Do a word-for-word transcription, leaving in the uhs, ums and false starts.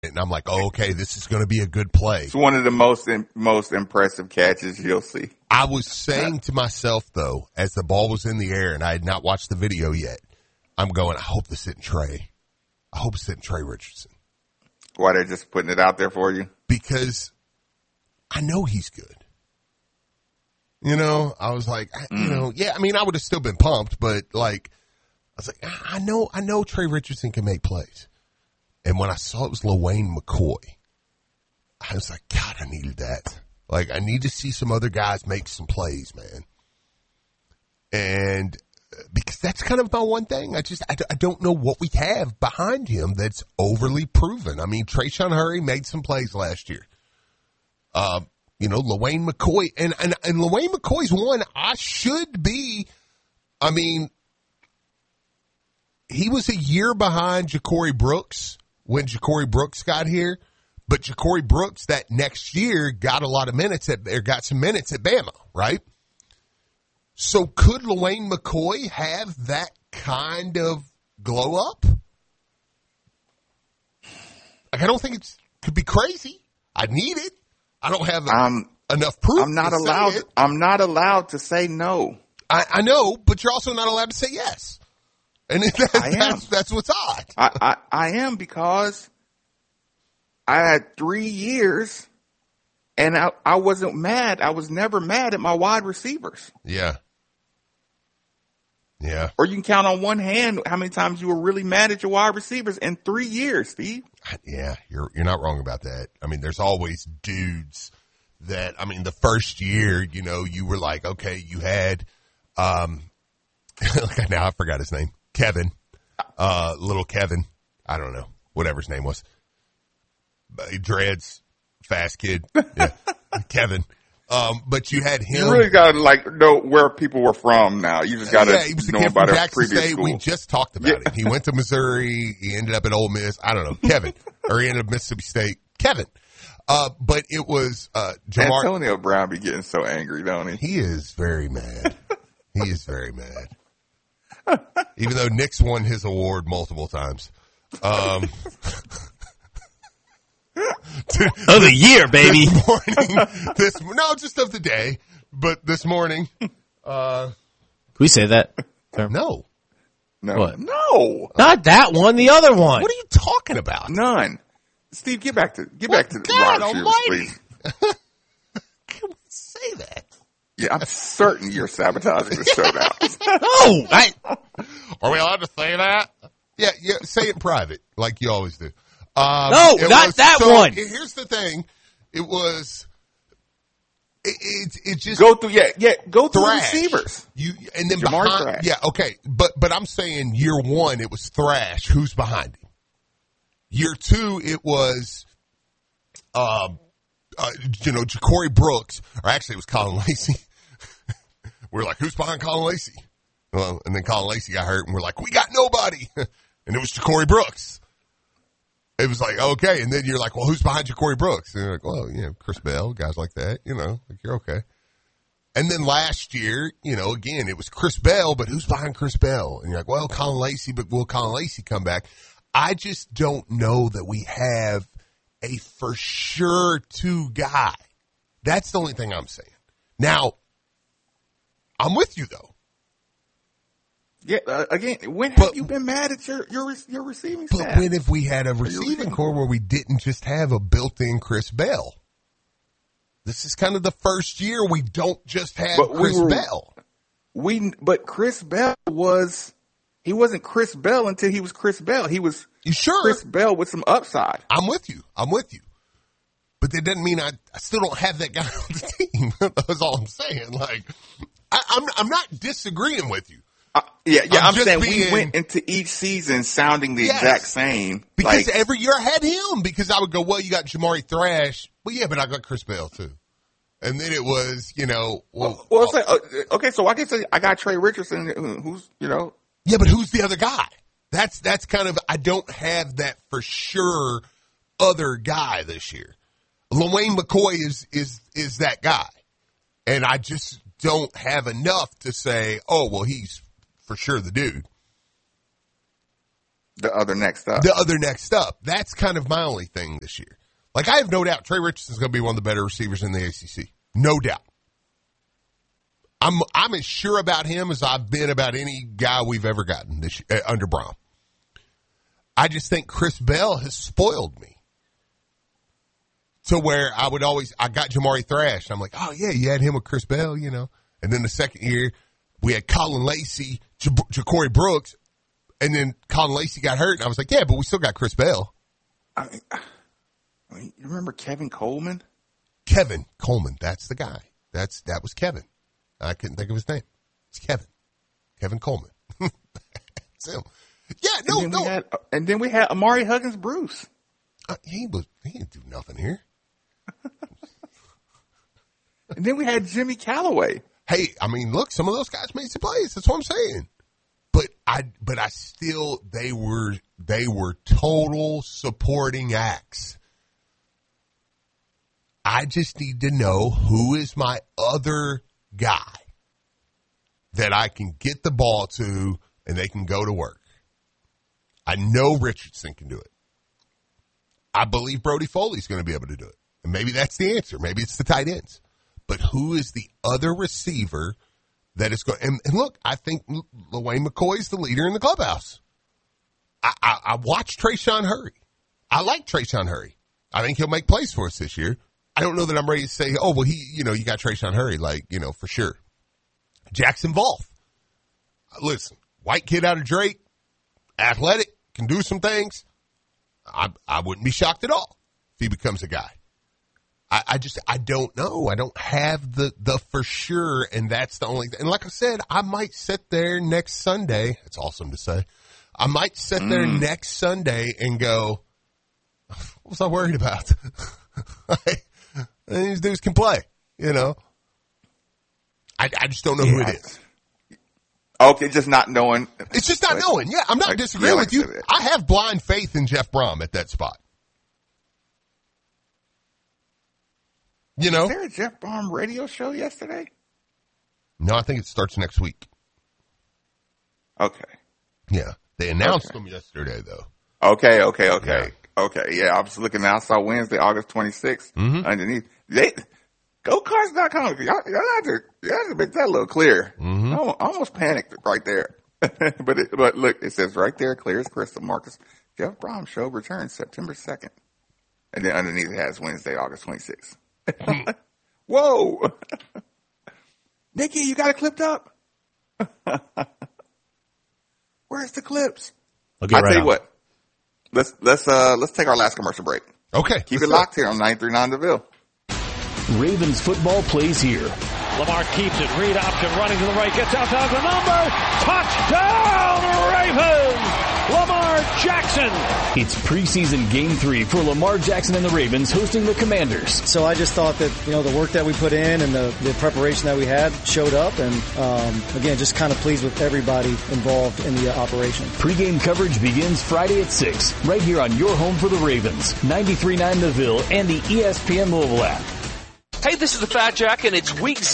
And I'm like, oh, okay, this is going to be a good play. It's one of the most most impressive catches you'll see. I was saying to myself, though, as the ball was in the air and I had not watched the video yet, I'm going, I hope this isn't Trey. I hope it's not Trey Richardson. Why, they're just putting it out there for you? Because I know he's good. You know, I was like, mm. you know, yeah, I mean, I would have still been pumped, but like, I was like, I know, I know Trey Richardson can make plays. And when I saw it was LaWayne McCoy, I was like, God, I needed that. Like, I need to see some other guys make some plays, man. And because that's kind of my one thing. I just, I, I don't know what we have behind him that's overly proven. I mean, Trayshawn Hurry made some plays last year. Um, you know, LaWayne McCoy, and, and, and LaWayne McCoy's one I should be, I mean, he was a year behind Ja'Cory Brooks when Ja'Cory Brooks got here, but Ja'Cory Brooks that next year got a lot of minutes at, or got some minutes at Bama, right? So could LaWayne McCoy have that kind of glow up? Like, I don't think it could be crazy. I need it. I don't have um, enough proof. I'm not to allowed. say it. I'm not allowed to say no. I, I know, but you're also not allowed to say yes. And that's, I am. That's, that's what's odd. I, I, I am, because I had three years and I, I wasn't mad. I was never mad at my wide receivers. Yeah. Yeah. Or you can count on one hand how many times you were really mad at your wide receivers in three years, Steve. Yeah, you're you're not wrong about that. I mean, there's always dudes that, I mean, the first year, you know, you were like, okay, you had, um, now I forgot his name, Kevin, uh, little Kevin, I don't know, whatever his name was, dreads, fast kid, yeah, Kevin. Um, but you had him. You really got to like know where people were from now. You just got to yeah, he was know a kid about from their Jackson previous State. school. We just talked about Yeah. it. He went to Missouri. He ended up at Ole Miss. I don't know, Kevin, or he ended up at Mississippi State. Kevin. Uh, but it was uh, Jamar. Antonio Brown be getting so angry, don't he? He is very mad. He is very mad. Even though Nick's won his award multiple times. Um, of the year, baby. This morning, this, no, just of the day. But this morning, uh, Can we say that? no. No. What? No. Not that one, the other one. What are you talking about? None. Steve, get back to get Well, back to the God wide receivers, almighty. please. Can we say that? Yeah, I'm certain you're sabotaging the show now. No, I, Are we allowed to say that? Yeah, yeah. Say it private, like you always do. Um, No, it not was- that so, one. Here's the thing. It was, it, it, it just Go through, yeah, yeah, go through the thrash. receivers. You, and then Jamar behind, Thrash. yeah, okay. But, but I'm saying year one, it was Thrash. Who's behind him? Year two, it was, um, uh, you know, Ja'Cory Brooks, or actually it was Colin Lacey. We're like, who's behind Colin Lacey? Well, and then Colin Lacey got hurt, and we're like, we got nobody. And it was Ja'Cory Brooks. It was like, okay. And then you're like, well, who's behind Ja'Cory Brooks? And you're like, well, you know, Chris Bell, guys like that, you know, like you're okay. And then last year, you know, again, it was Chris Bell, but who's behind Chris Bell? And you're like, well, Colin Lacey, but will Colin Lacey come back? I just don't know that we have a for sure two guy. That's the only thing I'm saying. Now, I'm with you though. Yeah, uh, again, when have But- you been mad at your your your receiving But staff? when if we had a receiving core where we didn't just have a built-in Chris Bell? This is kind of the first year we don't just have But we Chris were- Bell. we, but Chris Bell was, he wasn't Chris Bell until he was Chris Bell. He was You sure? Chris Bell with some upside. I'm with you. I'm with you. But that doesn't mean I, I still don't have that guy on the team. That's all I'm saying. Like, I, I'm I'm not disagreeing with you. Uh, yeah, yeah. I'm I'm, just saying being- we went into each season sounding the Yes. exact same. Because like, every year I had him. Because I would go, well, you got Jamari Thrash. Well, yeah, but I got Chris Bell too. And then it was, you know, well, well, it's like, uh, okay, so I can say I got Trey Richardson, who's, you know, yeah, but who's the other guy? That's that's kind of, I don't have that for sure other guy this year. LaWayne McCoy is is is that guy. And I just don't have enough to say, oh, well, he's for sure the dude. The other next up. The other next up. That's kind of my only thing this year. Like, I have no doubt Trey Richardson's going to be one of the better receivers in the A C C. No doubt. I'm I'm as sure about him as I've been about any guy we've ever gotten this year, uh, under Brom. I just think Chris Bell has spoiled me to where I would always, I got Jamari Thrash. And I'm like, oh, yeah, you had him with Chris Bell, you know. And then the second year, we had Colin Lacey, J- Ja'Cory Brooks, and then Colin Lacey got hurt. And I was like, yeah, but we still got Chris Bell. I mean, I mean, you remember Kevin Coleman? Kevin Coleman, that's the guy. That's That was Kevin. I couldn't think of his name. It's Kevin. Kevin Coleman. That's him. Yeah, no, and no. Had, and then we had Amari Huggins Bruce. Uh, he was he didn't do nothing here. And then we had Jimmy Callaway. Hey, I mean, look, some of those guys made some plays. That's what I'm saying. But I, but I still, they were, they were total supporting acts. I just need to know who is my other guy that I can get the ball to and they can go to work. I know Richardson can do it. I believe Brody Foley's going to be able to do it. And maybe that's the answer. Maybe it's the tight ends. But who is the other receiver that is going? And, and look, I think LaWayne McCoy's the leader in the clubhouse. I, I, I watched Trayshawn Hurry. I like Trayshawn Hurry. I think he'll make plays for us this year. I don't know that I'm ready to say, oh, well, he, you know, you got Trayshawn Hurry, like, you know, for sure. Jackson Volf. Listen, white kid out of Drake, athletic, can do some things. I, I wouldn't be shocked at all if he becomes a guy. I, I just, I don't know. I don't have the, the for sure, and that's the only thing. And like I said, I might sit there next Sunday. It's awesome to say. I might sit there Mm. next Sunday and go, what was I worried about? Like, these dudes can play, you know. I, I just don't know who Yeah. it is. Okay, just not knowing. It's just not Like- knowing. Yeah, I'm not like- disagreeing yeah, with like you. I said. I have blind faith in Jeff Brom at that spot. You know? Was there a Jeff Baum radio show yesterday? No, I think it starts next week. Okay. Yeah. They announced Okay. them yesterday, though. Okay, okay, okay. Okay, yeah, I was looking now. I saw Wednesday, August twenty-sixth. Mhm. Underneath. They, go cards dot com. Y'all, y'all have to, y'all have to make that a little clear. Mhm. I almost, I almost panicked right there. but it, but look, it says right there, clear as crystal, Marcus. Jeff Brom show returns September second. And then underneath it has Wednesday, August twenty-sixth. Whoa. Nikki, you got it clipped up? Where's the clips? I'll get I'll right tell you on. what. Let's let's uh let's take our last commercial break. Okay. Keep let's it go. locked here on nine three nine The Ville. Ravens football plays here. Lamar keeps it. Read option running to the right. Gets outside the number. Touchdown Ravens! Lamar Jackson. It's preseason game three for Lamar Jackson and the Ravens hosting the Commanders. So I just thought that, you know, the work that we put in and the, the preparation that we had showed up. And, um, again, just kind of pleased with everybody involved in the uh, operation. Pre-game coverage begins Friday at six, right here on your home for the Ravens, ninety-three point nine The Ville and the E S P N Louisville app. Hey, this is the Fat Jack, and it's week